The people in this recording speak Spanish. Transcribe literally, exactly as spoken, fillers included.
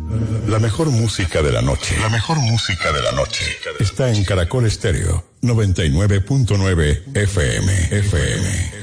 La mejor música de la noche. La mejor música de la noche. Está en Caracol Estéreo noventa y nueve punto nueve F M. F M.